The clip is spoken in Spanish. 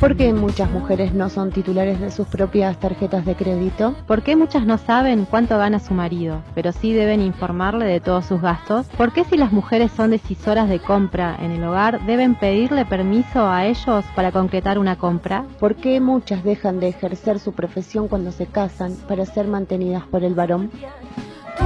¿Por qué muchas mujeres no son titulares de sus propias tarjetas de crédito? ¿Por qué muchas no saben cuánto gana su marido, pero sí deben informarle de todos sus gastos? ¿Por qué si las mujeres son decisoras de compra en el hogar, deben pedirle permiso a ellos para concretar una compra? ¿Por qué muchas dejan de ejercer su profesión cuando se casan para ser mantenidas por el varón?